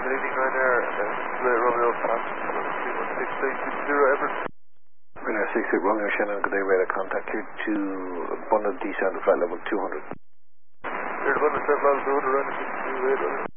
leading Ryanair, Romeo Fox, 316, Everett. Ryanair 68 Romeo Shannon, good day, radar contact here to Abundant descent at flight level 200. Here to Abundant, flight level 200, Ryanair 68 Romeo.